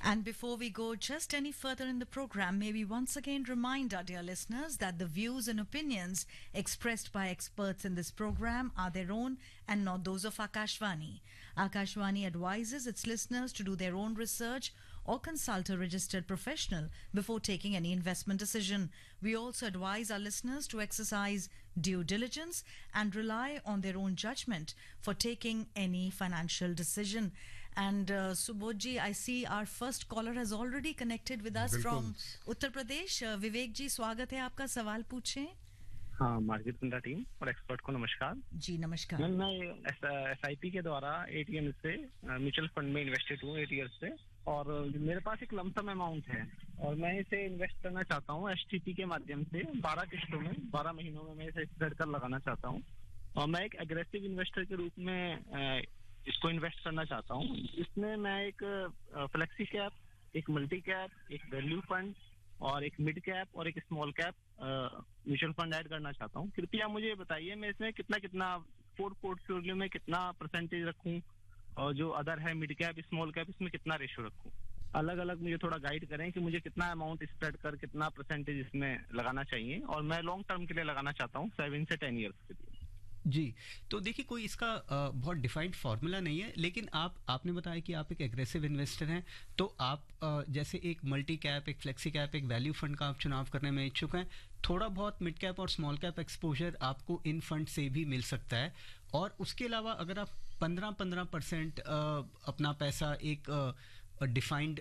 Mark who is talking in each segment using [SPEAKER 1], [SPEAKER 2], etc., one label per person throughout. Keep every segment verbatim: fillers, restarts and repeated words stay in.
[SPEAKER 1] And before we go just any further in the program, may we once again remind our dear listeners that the views and opinions expressed by experts in this program are their own and not those of Akashvani. Akashvani advises its listeners to do their own research or consult a registered professional before taking any investment decision. We also advise our listeners to exercise due diligence and rely on their own judgment for taking any financial decision. And uh, Subodhji, I see our first caller has already connected with us from Uttar Pradesh. Uh, Vivek ji, स्वागत है आपका, सवाल पूछें.
[SPEAKER 2] हाँ, market फंडा team और expert को नमस्कार
[SPEAKER 1] जी. नमस्कार.
[SPEAKER 2] मैं मैं एसआईपी के द्वारा एटीएम से म्यूचुअल फंड में इन्वेस्टेड हूँ एट ईयर्स से, और मेरे पास एक लमसम अमाउंट है और मैं इसे इन्वेस्ट करना चाहता हूँ एसटीपी के माध्यम से बारह किस्तों में, बारह महीनों में मैं इसे स्प्रेड कर लगाना चाहता हूँ और मैं एक एग्रेसिव इन्वेस्टर के रूप में इसको इन्वेस्ट करना चाहता हूँ. इसमें मैं एक फ्लेक्सी कैप, एक मल्टी कैप, एक वैल्यू फंड और एक मिड कैप और एक small cap mutual fund add करना चाहता हूँ. कृपया मुझे बताइए मैं इसमें कितना कितना पोर्टफोलियो में कितना परसेंटेज रखूं और जो अदर है मिड कैप, स्मॉल कैप, इसमें कितना रेशियो रखूं. अलग अलग मुझे थोड़ा गाइड करें कि मुझे कितना अमाउंट स्प्रेड कर कितना परसेंटेज इसमें लगाना चाहिए, और मैं लॉन्ग टर्म के लिए लगाना चाहता हूँ, सेवन से टेन ईयर्स के लिए.
[SPEAKER 3] जी, तो देखिए कोई इसका आ, बहुत डिफाइंड फार्मूला नहीं है, लेकिन आप आपने बताया कि आप एक एग्रेसिव इन्वेस्टर हैं, तो आप आ, जैसे एक मल्टी कैप, एक फ्लेक्सी कैप, एक वैल्यू फंड का आप चुनाव करने में इच्छुक हैं. थोड़ा बहुत मिड कैप और स्मॉल कैप एक्सपोजर आपको इन फंड से भी मिल सकता है, और उसके अलावा अगर आप पंद्रह पंद्रह परसेंट अपना पैसा एक defined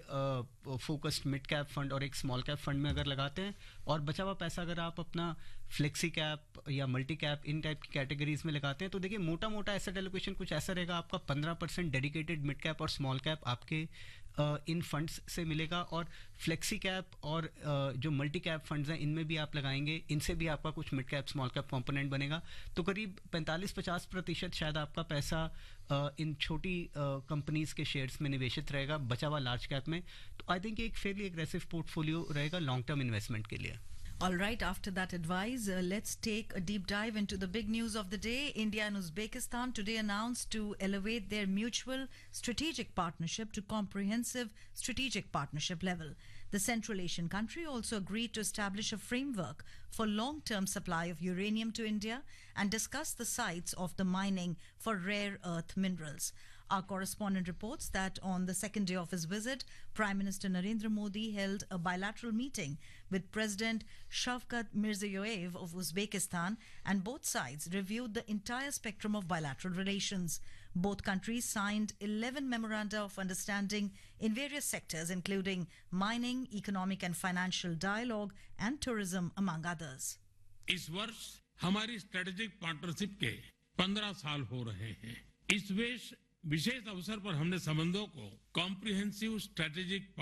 [SPEAKER 3] focused mid cap fund और एक स्मॉल कैप फंड में अगर लगाते हैं, और बचा हुआ पैसा अगर आप अपना फ्लेक्सी कैप या मल्टी कैप इन टाइप की कैटेगरीज में लगाते हैं, तो देखिए मोटा मोटा एसेट एलोकेशन कुछ ऐसा रहेगा, आपका पंद्रह परसेंट डेडिकेटेड मिड कैप और स्मॉल कैप आपके Uh, इन फंड्स से मिलेगा, और फ्लेक्सी कैप और uh, जो मल्टी कैप फंड्स हैं इनमें भी आप लगाएंगे, इनसे भी आपका कुछ mid cap small cap component बनेगा, तो करीब पैंतालीस पचास प्रतिशत शायद आपका पैसा uh, इन छोटी कंपनीज uh, के शेयर्स में निवेशित रहेगा, बचा हुआ लार्ज कैप में. तो आई थिंक एक फेयरली एग्रेसिव पोर्टफोलियो रहेगा लॉन्ग टर्म इन्वेस्टमेंट के लिए.
[SPEAKER 1] All right, after that advice, uh, let's take a deep dive into the big news of the day. India and Uzbekistan today announced to elevate their mutual strategic partnership to comprehensive strategic partnership level. The Central Asian country also agreed to establish a framework for long-term supply of uranium to India and discuss the sites of the mining for rare earth minerals. Our correspondent reports that on the second day of his visit, Prime Minister Narendra Modi held a bilateral meeting with President Shavkat Mirziyoyev of Uzbekistan, and both sides reviewed the entire spectrum of bilateral relations. Both countries signed eleven memoranda of understanding in various sectors, including mining, economic and financial dialogue, and tourism, among others.
[SPEAKER 4] इस वर्ष हमारी strategic partnership के पंद्रह साल हो रहे हैं. इस वेश विशेष अवसर पर हमने संबंधों को कॉम्प्रिहेंसिव स्ट्रेटेजिक